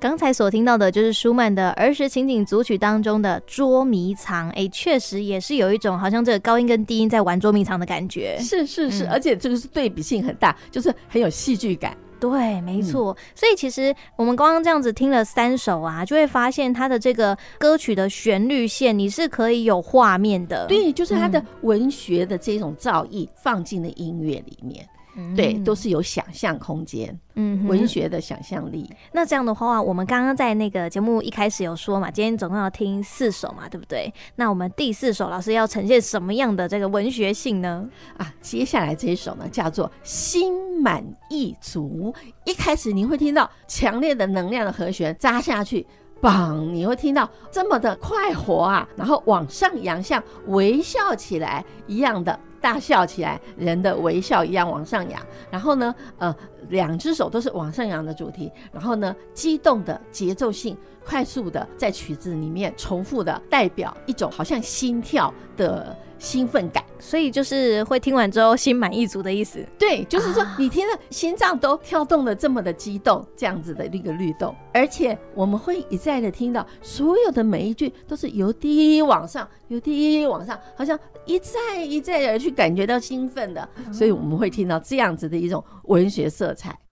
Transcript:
刚才所听到的就是舒曼的儿时情景组曲当中的捉迷藏，确实也是有一种好像这个高音跟低音在玩捉迷藏的感觉。 是是是，而且这个是对比性很大，就是很有戏剧感。 对，没错。所以其实我们刚刚这样子听了3首啊，就会发现它的这个歌曲的旋律线你是可以有画面的。 对，就是它的文学的这种造诣放进了音乐里面。对，都是有想象空间，文学的想象力。 那这样的话，我们刚刚在那个节目一开始有说嘛，今天总共要听4首嘛，对不对？那我们第4首老师要呈现什么样的这个文学性呢？ 接下来这一首呢叫做《心满意足》。一开始你会听到强烈的能量的和弦扎下去，棒！你会听到这么的快活啊，然后往上扬，像微笑起来一样的。大笑起来，人的微笑一样往上扬。然后呢，2只手都是往上扬的主题。然后呢，激动的节奏性，快速的在曲子里面重复的，代表一种好像心跳的兴奋感。 所以就是会听完之后心满意足的意思。 对，就是说你听了心脏都跳动的这么的激动，这样子的一个律动。而且我们会一再的听到所有的每一句都是由低往上，由低往上，好像一再一再的去感觉到兴奋的。所以我们会听到这样子的一种文学色彩。